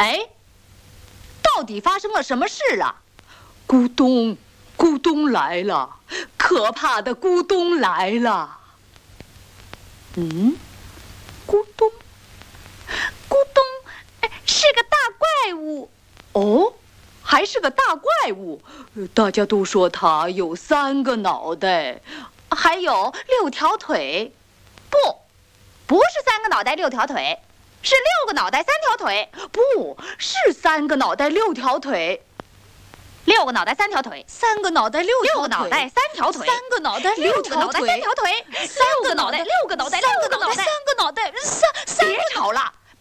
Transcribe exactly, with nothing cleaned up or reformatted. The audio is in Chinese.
哎，到底发生了什么事啊？咕咚，咕咚来了，可怕的咕咚来了。嗯，咕咚， 咕咚，是个大怪物。 哦，还是个大怪物。大家都说它有三个脑袋， 还有六条腿。不，不是三个脑袋六条腿，是六个脑袋三条腿。 不是三个脑袋六条腿。 六个脑袋三条腿， 三个脑袋六条腿， 六个脑袋三条腿， 三个脑袋六条腿， 三条腿， 三个脑袋六个脑袋， 六个脑袋， 三个脑袋，三个脑袋，三三。 别吵了。